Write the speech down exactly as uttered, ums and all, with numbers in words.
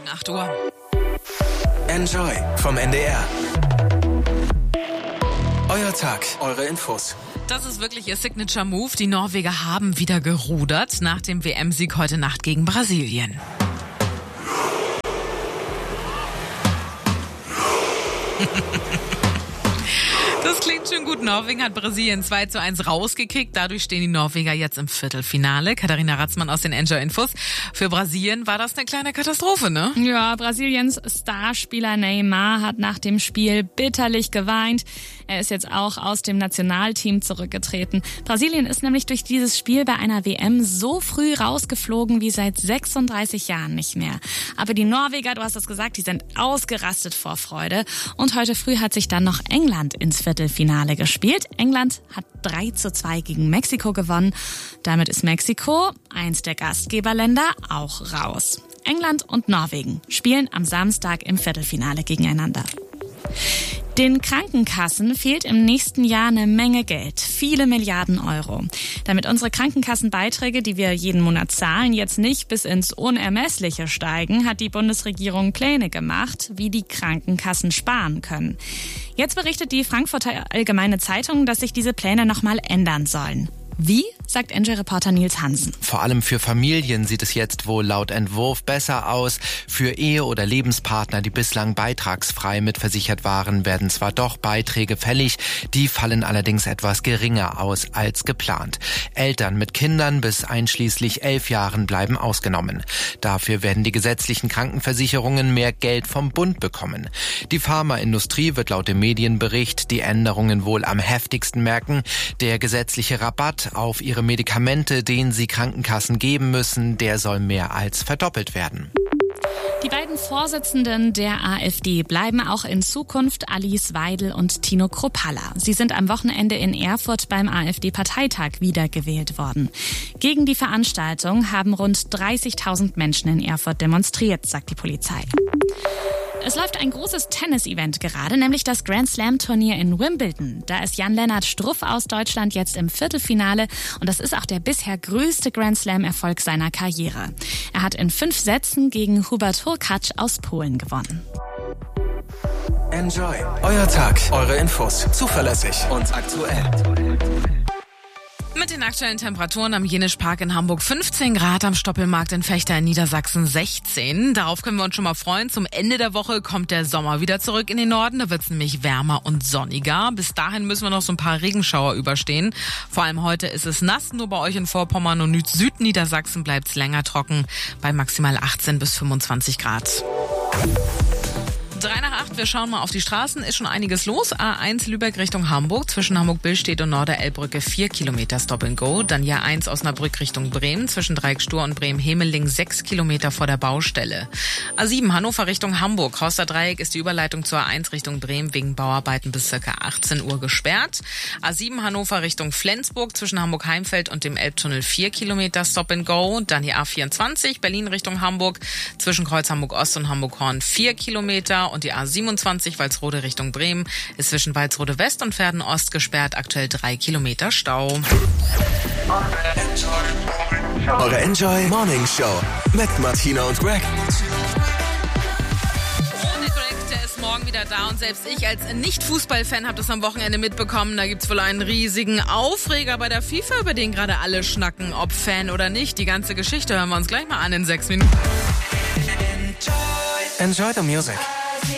acht Uhr. Enjoy vom N D R. Euer Tag, eure Infos. Das ist wirklich ihr Signature-Move. Die Norweger haben wieder gerudert nach dem W M-Sieg heute Nacht gegen Brasilien. Das klingt schon gut. Norwegen hat Brasilien zwei zu eins rausgekickt. Dadurch stehen die Norweger jetzt im Viertelfinale. Katharina Ratzmann aus den Enjoy Infos. Für Brasilien war das eine kleine Katastrophe, ne? Ja, Brasiliens Starspieler Neymar hat nach dem Spiel bitterlich geweint. Er ist jetzt auch aus dem Nationalteam zurückgetreten. Brasilien ist nämlich durch dieses Spiel bei einer W M so früh rausgeflogen wie seit sechsunddreißig Jahren nicht mehr. Aber die Norweger, du hast es gesagt, die sind ausgerastet vor Freude. Und heute früh hat sich dann noch England ins Viertelfinale gespielt. England hat drei zu zwei gegen Mexiko gewonnen. Damit ist Mexiko, eins der Gastgeberländer, auch raus. England und Norwegen spielen am Samstag im Viertelfinale gegeneinander. Den Krankenkassen fehlt im nächsten Jahr eine Menge Geld, viele Milliarden Euro. Damit unsere Krankenkassenbeiträge, die wir jeden Monat zahlen, jetzt nicht bis ins Unermessliche steigen, hat die Bundesregierung Pläne gemacht, wie die Krankenkassen sparen können. Jetzt berichtet die Frankfurter Allgemeine Zeitung, dass sich diese Pläne nochmal ändern sollen. Wie, sagt Enjoy-Reporter Nils Hansen. Vor allem für Familien sieht es jetzt wohl laut Entwurf besser aus. Für Ehe- oder Lebenspartner, die bislang beitragsfrei mitversichert waren, werden zwar doch Beiträge fällig, die fallen allerdings etwas geringer aus als geplant. Eltern mit Kindern bis einschließlich elf Jahren bleiben ausgenommen. Dafür werden die gesetzlichen Krankenversicherungen mehr Geld vom Bund bekommen. Die Pharmaindustrie wird laut dem Medienbericht die Änderungen wohl am heftigsten merken. Der gesetzliche Rabatt auf ihre Medikamente, den sie Krankenkassen geben müssen, der soll mehr als verdoppelt werden. Die beiden Vorsitzenden der AfD bleiben auch in Zukunft Alice Weidel und Tino Kruppalla. Sie sind am Wochenende in Erfurt beim AfD-Parteitag wiedergewählt worden. Gegen die Veranstaltung haben rund dreißigtausend Menschen in Erfurt demonstriert, sagt die Polizei. Es läuft ein großes Tennis-Event gerade, nämlich das Grand Slam-Turnier in Wimbledon. Da ist Jan-Lennart Struff aus Deutschland jetzt im Viertelfinale und das ist auch der bisher größte Grand Slam-Erfolg seiner Karriere. Er hat in fünf Sätzen gegen Hubert Hurkacz aus Polen gewonnen. Enjoy. Euer Tag, eure Infos. Zuverlässig und aktuell. Mit den aktuellen Temperaturen am Jenisch-Park in Hamburg fünfzehn Grad, am Stoppelmarkt in Vechta in Niedersachsen sechzehn. Darauf können wir uns schon mal freuen. Zum Ende der Woche kommt der Sommer wieder zurück in den Norden. Da wird es nämlich wärmer und sonniger. Bis dahin müssen wir noch so ein paar Regenschauer überstehen. Vor allem heute ist es nass. Nur bei euch in Vorpommern und Südniedersachsen bleibt es länger trocken bei maximal achtzehn bis fünfundzwanzig Grad. Drei nach acht, wir schauen mal auf die Straßen, ist schon einiges los. A eins Lübeck Richtung Hamburg, zwischen Hamburg-Billstedt und Norder-Elbbrücke vier Kilometer Stop and Go. Dann ja eins Osnabrück Richtung Bremen, zwischen Dreieck-Stur und Bremen-Hemeling sechs Kilometer vor der Baustelle. A sieben Hannover Richtung Hamburg, Horster Dreieck ist die Überleitung zur A eins Richtung Bremen wegen Bauarbeiten bis ca. achtzehn Uhr gesperrt. A sieben Hannover Richtung Flensburg, zwischen Hamburg-Heimfeld und dem Elbtunnel vier Kilometer Stop and Go. Dann die A vierundzwanzig Berlin Richtung Hamburg, zwischen Kreuz Hamburg-Ost und Hamburg-Horn vier Kilometer. Und die A siebenundzwanzig Walsrode Richtung Bremen ist zwischen Walsrode West und Verden Ost gesperrt, aktuell drei Kilometer Stau. Eure Enjoy Morning Show mit Martina und Greg. Ohne Greg, der ist morgen wieder da und selbst ich als Nicht-Fußball-Fan habe das am Wochenende mitbekommen. Da gibt's wohl einen riesigen Aufreger bei der FIFA, über den gerade alle schnacken, ob Fan oder nicht. Die ganze Geschichte hören wir uns gleich mal an in sechs Minuten. Enjoy the music.